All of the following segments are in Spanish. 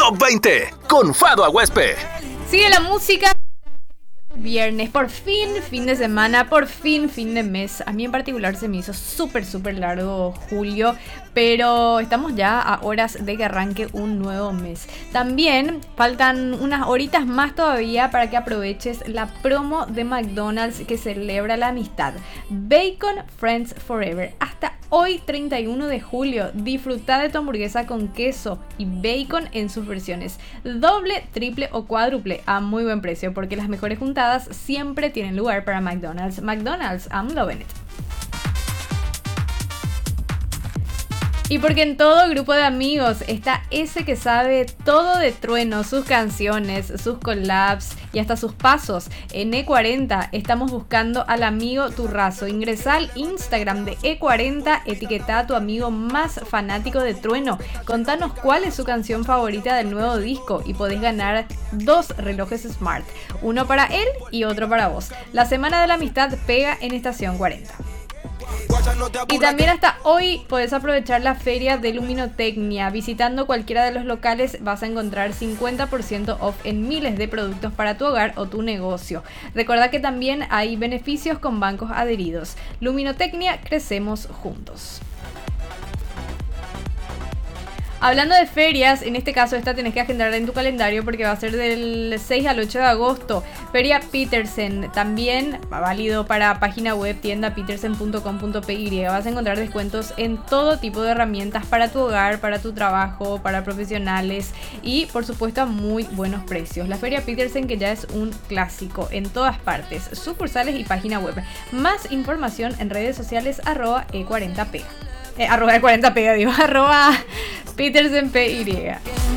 Top 20 con Fado Aguespe. Sigue la música. Viernes, por fin de semana, por fin de mes. A mí en particular se me hizo súper largo julio, pero estamos ya a horas de que arranque un nuevo mes. También faltan unas horitas más todavía para que aproveches la promo de McDonald's que celebra la amistad. Bacon Friends Forever. Hasta hoy 31 de julio, disfruta de tu hamburguesa con queso y bacon en sus versiones doble, triple o cuádruple a muy buen precio, porque las mejores juntadas siempre tienen lugar para McDonald's. McDonald's, I'm loving it. Y porque en todo grupo de amigos está ese que sabe todo de Trueno, sus canciones, sus collabs y hasta sus pasos. En E40 estamos buscando al amigo Turrazo. Ingresa al Instagram de E40, etiqueta a tu amigo más fanático de Trueno. Contanos cuál es su canción favorita del nuevo disco y podés ganar 2 relojes Smart. Uno para él y otro para vos. La Semana de la Amistad pega en Estación 40. Y también hasta hoy podés aprovechar la feria de Luminotecnia. Visitando cualquiera de los locales vas a encontrar 50% off en miles de productos para tu hogar o tu negocio. Recuerda que también hay beneficios con bancos adheridos. Luminotecnia, crecemos juntos. Hablando de ferias, en este caso esta tenés que agendar en tu calendario porque va a ser del 6 al 8 de agosto. Feria Petersen, también válido para página web tienda petersen.com.py. Vas a encontrar descuentos en todo tipo de herramientas para tu hogar, para tu trabajo, para profesionales y por supuesto a muy buenos precios. La Feria Petersen, que ya es un clásico en todas partes, sucursales y página web. Más información en redes sociales @E40P. Arroba E40 pega, digo, arroba Petersen PY.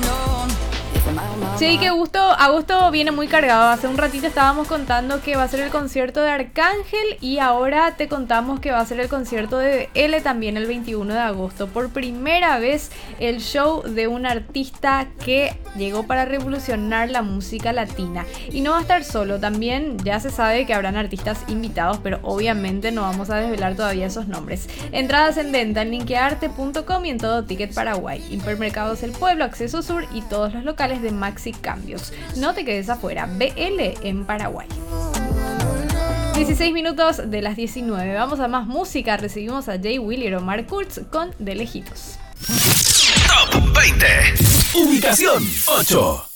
Sí, qué gusto. Agosto viene muy cargado. Hace un ratito estábamos contando que va a ser el concierto de Arcángel y ahora te contamos que va a ser el concierto de L también el 21 de agosto. Por primera vez el show de un artista que llegó para revolucionar la música latina. Y no va a estar solo, también ya se sabe que habrán artistas invitados, pero obviamente no vamos a desvelar todavía esos nombres. Entradas en venta en linkearte.com y en todo Ticket Paraguay, Hipermercados El Pueblo, Acceso Sur y todos los locales de Maxi Cambios. No te quedes afuera, BL en Paraguay. 16 minutos de las 19. Vamos a más música. Recibimos a Jay Wheeler, Omar Kurtz con De Lejitos. Top 20. Ubicación 8.